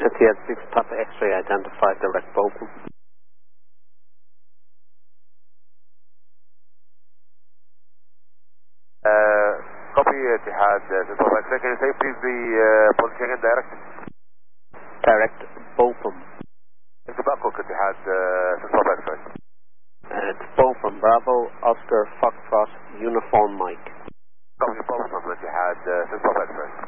Etihad 6 Papa X-ray identified direct Bochum. Copy Etihad 6 Papa X-ray. Can you say please the position again, direct? Direct Bochum. It's Bangkok Etihad 6 Papa X-ray. It's Bochum, Bravo, Oscar, Foxtrot, Uniform Mike. Copy Bochum Etihad 6 Papa X-ray.